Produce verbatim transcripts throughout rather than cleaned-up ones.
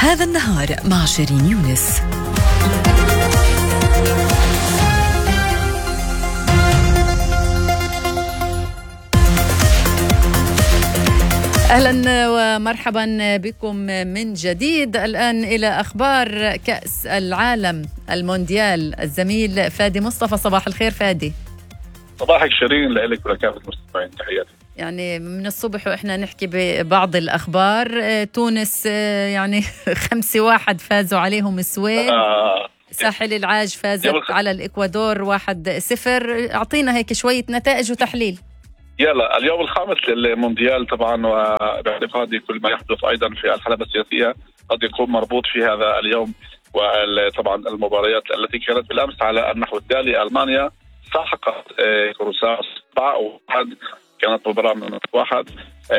هذا النهار مع شيرين يونس. أهلا ومرحبا بكم من جديد. الآن إلى أخبار كأس العالم المونديال. الزميل فادي مصطفى، صباح الخير فادي. صباحك شيرين، لك ولكافة المستمعين تحياتي. يعني من الصبح وإحنا نحكي ببعض الأخبار. تونس يعني خمسة واحد فازوا عليهم السويد. آه. ساحل العاج فازت على الإكوادور واحد صفر. أعطينا هيك شوية نتائج وتحليل. يلا، اليوم الخامس للمونديال طبعا، وباعتقادي كل ما يحدث أيضا في الحلبة السياسية قد يكون مربوط في هذا اليوم. وطبعا المباريات التي كانت بالأمس على النحو التالي: ألمانيا سحقت كروساو سبعة واحد، كانت مباراة من واحد.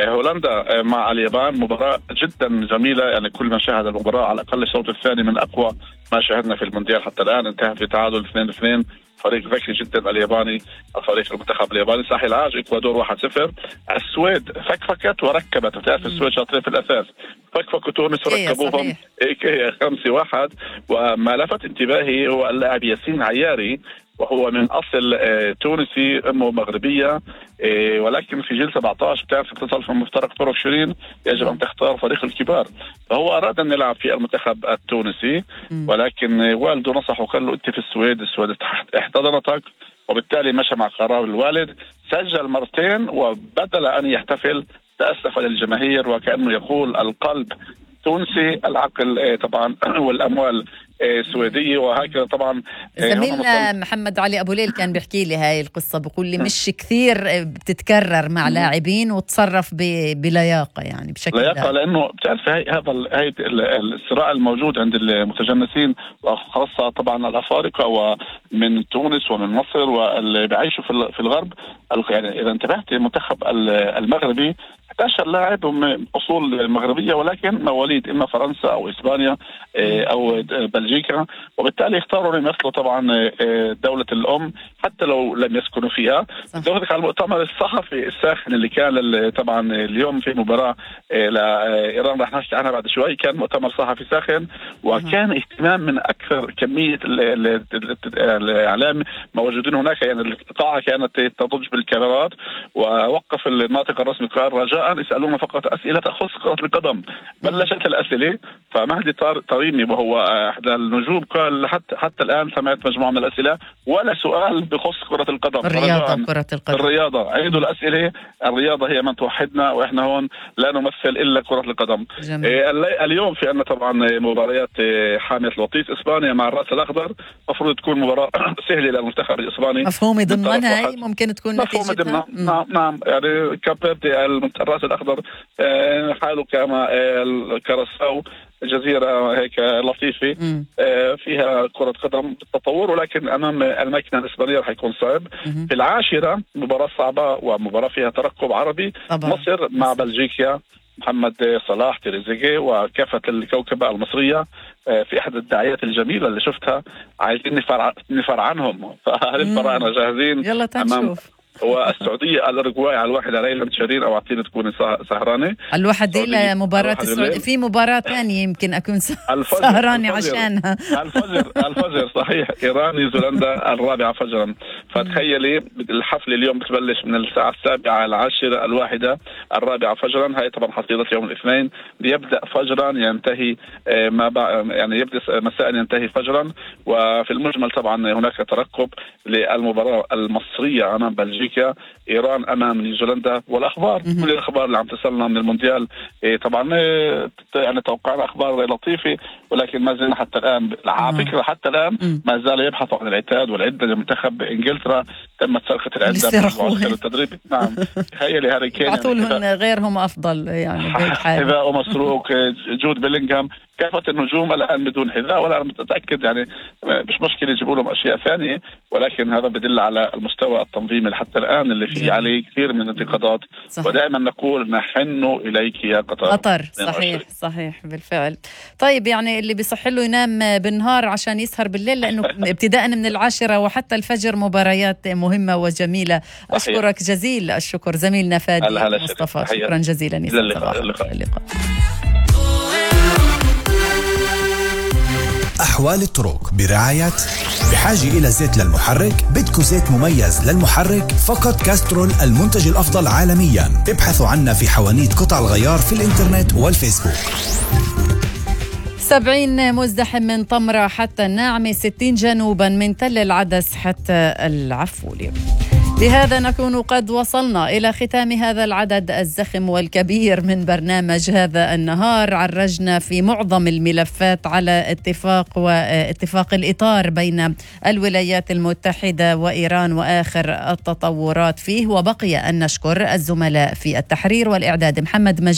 هولندا مع اليابان مباراة جدا جميلة، يعني كل من شاهد المباراة على الأقل الشوط الثاني من أقوى ما شاهدنا في المونديال حتى الآن. انتهى في تعادل اثنين اثنين. فريق ذكي جدا الياباني، الفريق المنتخب الياباني. ساحل العاج إكوادور واحد صفر. السويد فكفكت وركبت، بتعرف السويد شاطرين في الأساس، فكفكوا تونس وركبوهم خمسة واحد. وما لفت انتباهي هو اللاعب ياسين عياري، وهو من أصل تونسي أمه مغربية، ولكن في جيل سبعة عشر بتعرف اتصل في مفترق طرق شيرين، يجب أن تختار فريق الكبار. فهو أراد أن يلعب في المنتخب التونسي، ولكن والده نصحه قال له أنت في السويد، السويد احتضنتك، وبالتالي مشى مع قرار الوالد. سجل مرتين، وبدل أن يحتفل تأسف للجماهير وكأنه يقول القلب تونسي، العقل طبعا والأموال سويدية. وهكذا طبعا زميلنا محمد علي أبو ليل كان بيحكي لي هاي القصة، بقول لي مش كثير بتتكرر مع لاعبين وتصرف بلياقة، يعني بشكل لياقة، لأنه بتعرف هاي هذا هاي الصراع الموجود عند المتجنسين، وخاصة طبعا الأفارقة ومن تونس ومن مصر واللي بيعيشوا في الغرب. يعني إذا انتبهت المنتخب المغربي احد عشر لاعب من أصول مغربية، ولكن مواليد إما فرنسا أو إسبانيا أو بلجيكا، وبالتالي اختاروا أن يمثلوا طبعا دولة الأم حتى لو لم يسكنوا فيها. دوتك على المؤتمر الصحفي الساخن اللي كان طبعا اليوم في مباراة لإيران رح نحكي عنها بعد شوي، كان مؤتمر صحفي ساخن، وكان اهتمام من أكثر كمية الإعلام موجودين هناك. يعني القاعة كانت تضج بالكاميرات، ووقف الناطق الرسمي قال رجاء يسألون فقط أسئلة تخص كرة القدم. بلشت الأسئلة، فمهدي طريمي وهو أحد النجوم قال حتى حتى الآن سمعت مجموعة من الأسئلة ولا سؤال بخص كرة القدم. الرياضة كرة القدم. الرياضة عيدوا الأسئلة، الرياضة هي من توحدنا، وإحنا هون لا نمثل إلا كرة القدم. إيه اليوم في أن طبعا مباريات حامية الوطيس إسبانيا مع الرأس الأخضر، مفروض تكون مباراة سهلة للمنتخب الإسباني. مفهومة ضمنها هي ممكن تكون مفهومة ضمنها. نعم نعم يعني كابردي الرأس الأخضر حاله كما الكراساو، جزيرة هيك لطيفة فيها كرة قدم بالتطور، ولكن أمام الماكينة الإسبانية رح يكون صعب. في العاشرة مباراة صعبة ومباراة فيها ترقب عربي، طبعا. مصر مع بلجيكا، محمد صلاح، تريزيجيه وكافة الكوكبة المصرية. في أحد الدعايات الجميلة اللي شفتها عايزين نفرع, نفرع عنهم، فهل الفراعنة جاهزين؟ يلا تنشوف. والسعودية الأورجواي على الواحدة ليلة متشارين، أو أعطيني تكوني سهرانة. الواحدة إلى مباراة السعودية، في مباراة ثانية يمكن أكون سهرانة عشانها. الفجر الفجر صحيح، إيران نيوزيلندا الرابعة فجرا. فتخيلي الحفل اليوم بتبلش من الساعة السابعة العاشرة الواحدة الرابعة فجرا. هاي طبعا حصيلة يوم الاثنين، يبدأ فجرا ينتهي ما يعني يبدأ مساء ينتهي فجرا. وفي المجمل طبعا هناك ترقب للمباراة المصرية أمام بلجيكا، إيران أمام نيوزيلندا. والأخبار كل الأخبار اللي عم تصلنا من المونديال طبعا يعني توقعنا أخبار لطيفة، ولكن ما زلنا حتى الآن على فكرة حتى الآن ما زال يبحثوا عن العتاد والعدة. لمنتخب إنجلترا تمت سرقة العدة معسكر التدريب. نعم تخيلي هاري كين يعطوا لهم غيرهم أفضل، يعني حذاء مسروق. جود بيلينغهام، كافة النجوم الآن بدون حذاء، ولا أنا متأكد يعني مش مشكلة يجيبوا لهم أشياء ثانية، ولكن هذا بدل على المستوى التنظيمي حتى الآن اللي فيه عليه كثير من الانتقادات. ودائما نقول نحن إليك يا قطر. قطر صحيح صحيح بالفعل. طيب يعني اللي بيصح له ينام بالنهار عشان يسهر بالليل، لأنه ابتداء من العاشرة وحتى الفجر مباريات مهمة وجميلة. صحيح. أشكرك جزيل الشكر زميلنا فادي مصطفى، شكرا جزيلا. اللقاء. اللقاء. أحوال الطرق برعاية بحاجة إلى زيت للمحرك؟ بدكو زيت مميز للمحرك؟ فقط كاسترول المنتج الأفضل عالميا. ابحثوا عنا في حوانيت قطع الغيار في الإنترنت والفيسبوك. سبعين مزدحم من طمرة حتى الناعمة، ستين جنوبا من تل العدس حتى العفولي. بهذا نكون قد وصلنا إلى ختام هذا العدد الزخم والكبير من برنامج هذا النهار. عرجنا في معظم الملفات على اتفاق واتفاق الإطار بين الولايات المتحدة وإيران وآخر التطورات فيه، وبقي أن نشكر الزملاء في التحرير والإعداد محمد مجيد